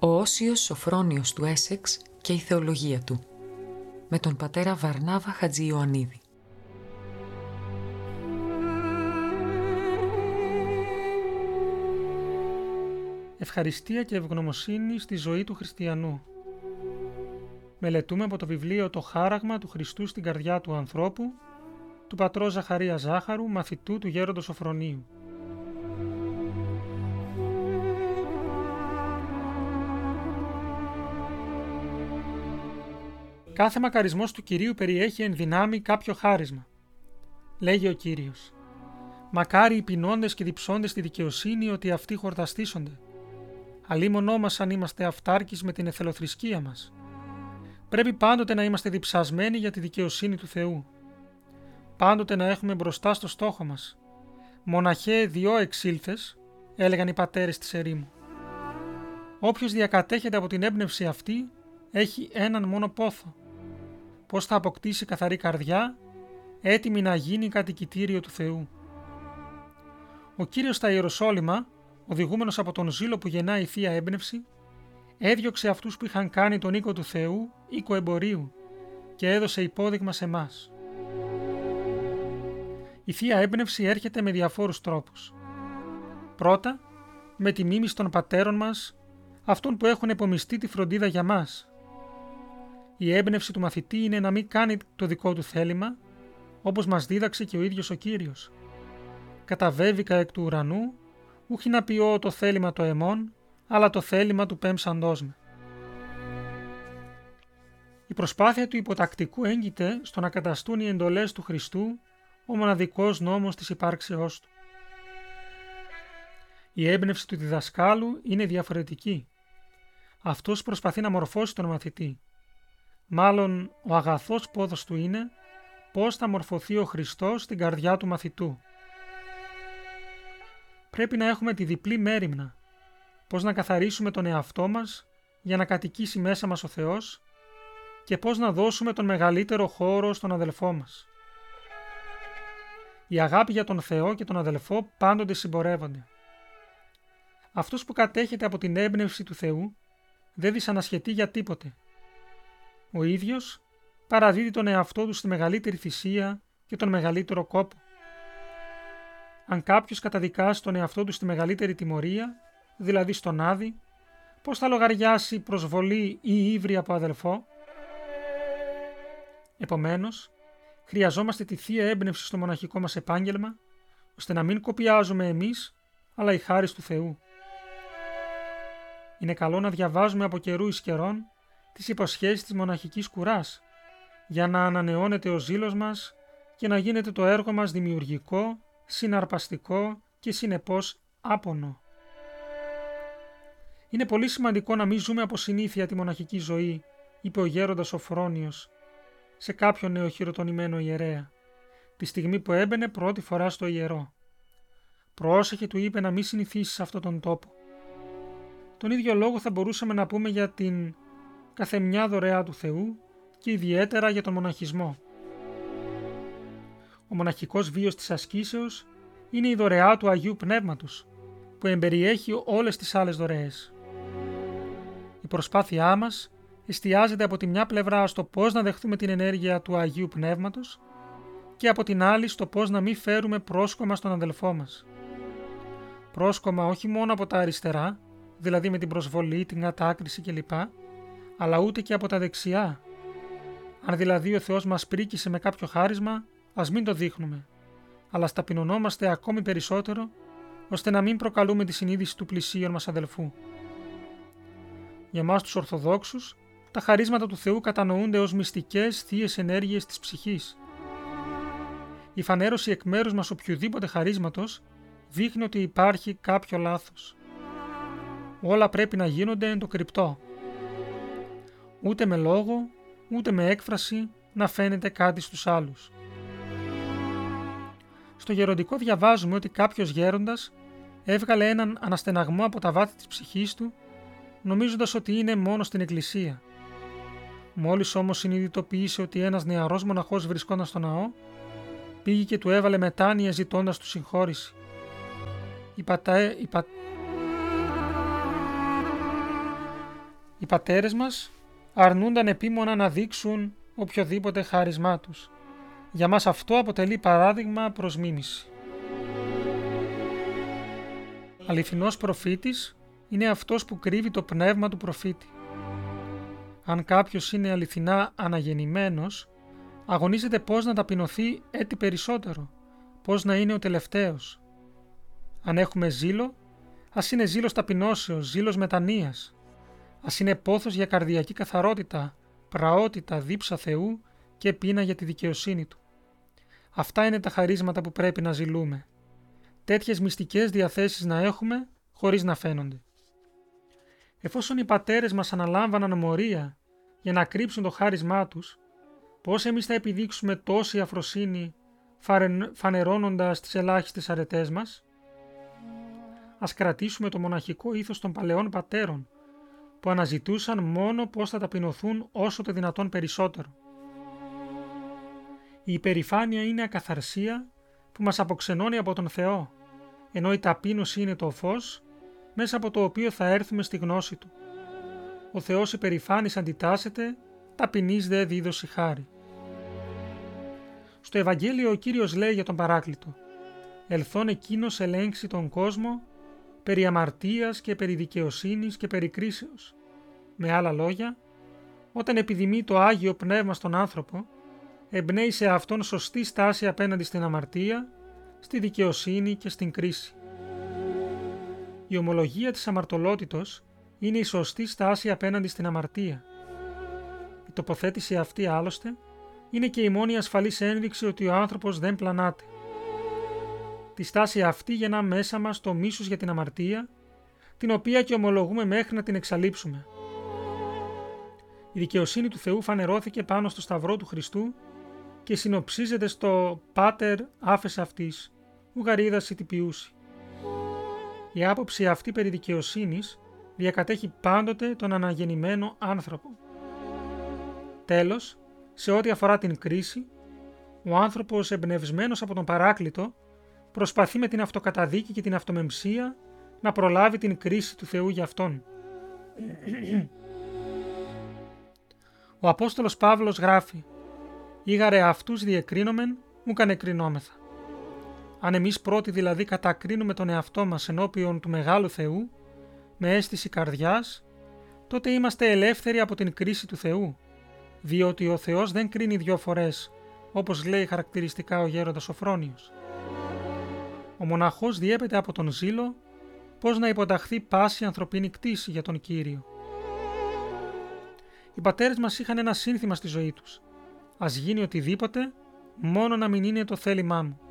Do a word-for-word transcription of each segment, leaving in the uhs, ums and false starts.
Ο Όσιος Σοφρόνιος του Έσεξ και η θεολογία του, με τον πατέρα Βαρνάβα Χατζη-Ιωαννίδη. Ευχαριστία και ευγνωμοσύνη στη ζωή του χριστιανού. Μελετούμε από το βιβλίο «Το χάραγμα του Χριστού στην καρδιά του ανθρώπου» του πατρός Ζαχαρία Ζάχαρου, μαθητού του γέροντος Σοφρονίου. Κάθε μακαρισμός του Κυρίου περιέχει εν δυνάμει κάποιο χάρισμα. Λέγει ο Κύριος: «Μακάρι οι πεινώντες και διψώντες στη δικαιοσύνη, ότι αυτοί χορταστήσονται. Αλίμονό μας αν είμαστε αυτάρκεις με την εθελοθρησκεία μας. Πρέπει πάντοτε να είμαστε διψασμένοι για τη δικαιοσύνη του Θεού. Πάντοτε να έχουμε μπροστά στο στόχο μας. Μοναχέ διό εξήλθες», έλεγαν οι πατέρες της ερήμου. Όποιος διακατέχεται από την έμπνευση αυτή, έχει έναν μόνο πόθο: πώς θα αποκτήσει καθαρή καρδιά, έτοιμη να γίνει κατοικητήριο του Θεού. Ο Κύριος στα Ιεροσόλυμα, οδηγούμενος από τον ζήλο που γεννά η Θεία Έμπνευση, έδιωξε αυτούς που είχαν κάνει τον οίκο του Θεού οίκο εμπορίου και έδωσε υπόδειγμα σε εμάς. Η Θεία Έμπνευση έρχεται με διαφόρους τρόπους. Πρώτα, με τη μίμηση των πατέρων μας, αυτών που έχουν επομιστεί τη φροντίδα για μας. Η έμπνευση του μαθητή είναι να μην κάνει το δικό του θέλημα, όπως μας δίδαξε και ο ίδιος ο Κύριος. «Καταβέβηκα εκ του ουρανού, ούχι να ποιώ το θέλημα το εμών, αλλά το θέλημα του πέμψαντός με». Η προσπάθεια του υποτακτικού έγκυται στο να καταστούν οι εντολές του Χριστού ο μοναδικός νόμος της υπάρξεώς του. Η έμπνευση του διδασκάλου είναι διαφορετική. Αυτός προσπαθεί να μορφώσει τον μαθητή. Μάλλον ο αγαθός πόθος του είναι πώς θα μορφωθεί ο Χριστός στην καρδιά του μαθητού. Πρέπει να έχουμε τη διπλή μέριμνα, πώς να καθαρίσουμε τον εαυτό μας για να κατοικήσει μέσα μας ο Θεός και πώς να δώσουμε τον μεγαλύτερο χώρο στον αδελφό μας. Η αγάπη για τον Θεό και τον αδελφό πάντοτε συμπορεύονται. Αυτός που κατέχεται από την έμπνευση του Θεού δεν δυσανασχετεί για τίποτε. Ο ίδιος παραδίδει τον εαυτό του στη μεγαλύτερη θυσία και τον μεγαλύτερο κόπο. Αν κάποιος καταδικάσει τον εαυτό του στη μεγαλύτερη τιμωρία, δηλαδή στον Άδη, πώς θα λογαριάσει προσβολή ή ύβρι από αδελφό? Επομένως, χρειαζόμαστε τη Θεία Έμπνευση στο μοναχικό μας επάγγελμα, ώστε να μην κοπιάζουμε εμείς, αλλά η χάρις του Θεού. Είναι καλό να διαβάζουμε από καιρού εις καιρών τις υποσχέσεις της μοναχικής κουράς, για να ανανεώνεται ο ζήλος μας και να γίνεται το έργο μας δημιουργικό, συναρπαστικό και συνεπώς άπονο. Είναι πολύ σημαντικό να μην ζούμε από συνήθεια τη μοναχική ζωή, είπε ο γέροντας Σοφρόνιος σε κάποιον νεοχειροτονημένο ιερέα, τη στιγμή που έμπαινε πρώτη φορά στο ιερό. «Πρόσεχε», του είπε, «να μην συνηθίσεις σε αυτόν τον τόπο». Τον ίδιο λόγο θα μπορούσαμε να πούμε για την καθεμιά δωρεά του Θεού και ιδιαίτερα για τον μοναχισμό. Ο μοναχικός βίος της ασκήσεως είναι η δωρεά του Αγίου Πνεύματος, που εμπεριέχει όλες τις άλλες δωρεές. Η προσπάθειά μας εστιάζεται από τη μια πλευρά στο πώς να δεχθούμε την ενέργεια του Αγίου Πνεύματος και από την άλλη στο πώς να μην φέρουμε πρόσκομα στον αδελφό μας. Πρόσκομα όχι μόνο από τα αριστερά, δηλαδή με την προσβολή, την κατάκριση κλπ, αλλά ούτε και από τα δεξιά. Αν δηλαδή ο Θεός μας πρίκησε με κάποιο χάρισμα, ας μην το δείχνουμε, αλλά σταπεινωνόμαστε ακόμη περισσότερο, ώστε να μην προκαλούμε τη συνείδηση του πλησίον μας αδελφού. Για μας τους Ορθοδόξους, τα χαρίσματα του Θεού κατανοούνται ως μυστικές θείες ενέργειες της ψυχής. Η φανέρωση εκ μέρους μας οποιοδήποτε χαρίσματος δείχνει ότι υπάρχει κάποιο λάθος. Όλα πρέπει να γίνονται εν το κρυπτό. Ούτε με λόγο, ούτε με έκφραση να φαίνεται κάτι στους άλλους. Στο γεροντικό διαβάζουμε ότι κάποιος γέροντας έβγαλε έναν αναστεναγμό από τα βάθη της ψυχής του, νομίζοντας ότι είναι μόνο στην εκκλησία. Μόλις όμως συνειδητοποίησε ότι ένας νεαρός μοναχός βρισκόταν στο ναό, πήγε και του έβαλε μετάνοια ζητώντας του συγχώρηση. Η πατέ, η πα... Οι πατέρες μας αρνούνταν επίμονα να δείξουν οποιοδήποτε χάρισμά τους. Για μας αυτό αποτελεί παράδειγμα προς μίμηση. Αληθινός προφήτης είναι αυτός που κρύβει το πνεύμα του προφήτη. Αν κάποιος είναι αληθινά αναγεννημένος, αγωνίζεται πώς να ταπεινωθεί έτη περισσότερο, πώς να είναι ο τελευταίος. Αν έχουμε ζήλο, ας είναι ζήλος ταπεινώσεως, ζήλος μετανοίας. Ας είναι πόθος για καρδιακή καθαρότητα, πραότητα, δίψα Θεού και πείνα για τη δικαιοσύνη Του. Αυτά είναι τα χαρίσματα που πρέπει να ζηλούμε. Τέτοιες μυστικές διαθέσεις να έχουμε χωρίς να φαίνονται. Εφόσον οι πατέρες μας αναλάμβαναν μορία για να κρύψουν το χάρισμά τους, πώς εμείς θα επιδείξουμε τόση αφροσύνη φανερώνοντας τις ελάχιστες αρετές μας? Ας κρατήσουμε το μοναχικό ήθος των παλαιών πατέρων, που αναζητούσαν μόνο πώς θα ταπεινωθούν όσο το δυνατόν περισσότερο. Η υπερηφάνεια είναι ακαθαρσία που μας αποξενώνει από τον Θεό, ενώ η ταπείνωση είναι το φως μέσα από το οποίο θα έρθουμε στη γνώση Του. Ο Θεός υπερηφάνης αντιτάσσεται, ταπεινής δε δίδωση χάρη. Στο Ευαγγέλιο ο Κύριος λέει για τον Παράκλητο: «Ελθόν εκείνος ελέγξει τον κόσμο περί αμαρτίας και περί δικαιοσύνης και περί κρίσεως». Με άλλα λόγια, όταν επιδημεί το Άγιο Πνεύμα στον άνθρωπο, εμπνέει σε αυτόν σωστή στάση απέναντι στην αμαρτία, στη δικαιοσύνη και στην κρίση. Η ομολογία της αμαρτωλότητος είναι η σωστή στάση απέναντι στην αμαρτία. Η τοποθέτηση αυτή άλλωστε είναι και η μόνη ασφαλής ένδειξη ότι ο άνθρωπος δεν πλανάται. Τη στάση αυτή γεννά μέσα μας το μίσος για την αμαρτία, την οποία και ομολογούμε μέχρι να την εξαλείψουμε. Η δικαιοσύνη του Θεού φανερώθηκε πάνω στο σταυρό του Χριστού και συνοψίζεται στο «Πάτερ άφες αυτής, ουγαρίδας ητυπιούσι». Η άποψη αυτή περί δικαιοσύνης διακατέχει πάντοτε τον αναγεννημένο άνθρωπο. Τέλος, σε ό,τι αφορά την κρίση, ο άνθρωπος εμπνευσμένος από τον Παράκλητο προσπαθεί με την αυτοκαταδίκη και την αυτομεμψία να προλάβει την κρίση του Θεού για αυτόν. Ο Απόστολος Παύλος γράφει: «Ήγαρε αυτούς διεκρίνομεν, ούκαν εκρινόμεθα». Αν εμείς πρώτοι δηλαδή κατακρίνουμε τον εαυτό μας ενώπιον του Μεγάλου Θεού, με αίσθηση καρδιάς, τότε είμαστε ελεύθεροι από την κρίση του Θεού, διότι ο Θεός δεν κρίνει δυο φορές, όπως λέει χαρακτηριστικά ο γέροντας Σοφρόνιος. Ο μοναχός διέπεται από τον ζήλο πώς να υποταχθεί πάση ανθρωπίνη κτήση για τον Κύριο. Οι πατέρες μας είχαν ένα σύνθημα στη ζωή τους: «Ας γίνει οτιδήποτε, μόνο να μην είναι το θέλημά μου».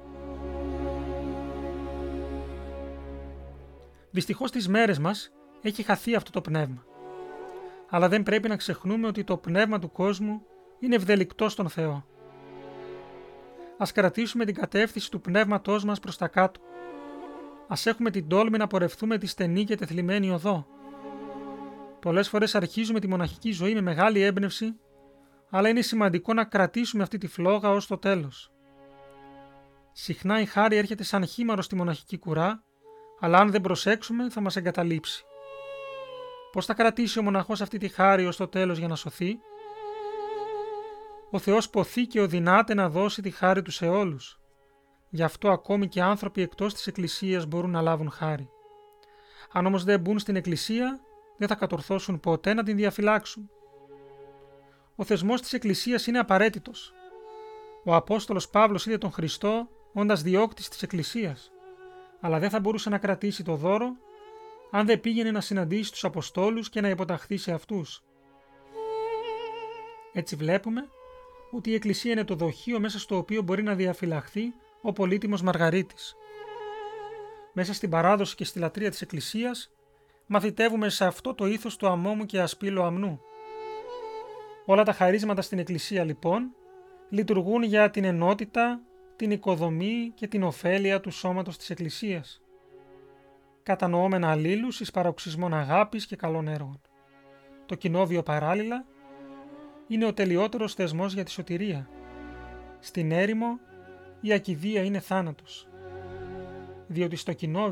Δυστυχώς στις μέρες μας έχει χαθεί αυτό το πνεύμα. Αλλά δεν πρέπει να ξεχνούμε ότι το πνεύμα του κόσμου είναι ευδελικτό στον Θεό. Ας κρατήσουμε την κατεύθυνση του πνεύματός μας προς τα κάτω. Ας έχουμε την τόλμη να πορευθούμε τη στενή και τεθλιμμένη οδό. Πολλές φορές αρχίζουμε τη μοναχική ζωή με μεγάλη έμπνευση, αλλά είναι σημαντικό να κρατήσουμε αυτή τη φλόγα ως το τέλος. Συχνά η χάρη έρχεται σαν χήμαρο στη μοναχική κουρά, αλλά αν δεν προσέξουμε θα μας εγκαταλείψει. Πώς θα κρατήσει ο μοναχός αυτή τη χάρη ως το τέλος για να σωθεί? Ο Θεός ποθεί και οδυνάται να δώσει τη χάρη του σε όλους. Γι' αυτό ακόμη και άνθρωποι εκτός της Εκκλησίας μπορούν να λάβουν χάρη. Αν όμως δεν μπουν στην Εκκλησία, δεν θα κατορθώσουν ποτέ να την διαφυλάξουν. Ο θεσμός της Εκκλησίας είναι απαραίτητος. Ο Απόστολος Παύλος είδε τον Χριστό όντας διώκτης της Εκκλησίας, αλλά δεν θα μπορούσε να κρατήσει το δώρο αν δεν πήγαινε να συναντήσει τους Αποστόλους και να υποταχθεί σε αυτούς. Έτσι βλέπουμε ότι η Εκκλησία είναι το δοχείο μέσα στο οποίο μπορεί να διαφυλαχθεί ο πολύτιμος Μαργαρίτης. Μέσα στην παράδοση και στη λατρεία της Εκκλησίας μαθητεύουμε σε αυτό το ήθος του αμόμου και ασπίλου αμνού. Όλα τα χαρίσματα στην Εκκλησία λοιπόν λειτουργούν για την ενότητα, την οικοδομή και την ωφέλεια του σώματος της Εκκλησίας, κατανοώμενα αλλήλους εις παροξισμών αγάπης και καλών έργων. Το κοινόβιο παράλληλα είναι ο τελειότερος θεσμός για τη σωτηρία. Στην έρημο η ακηδεία είναι θάνατος, διότι στο κοινόβιο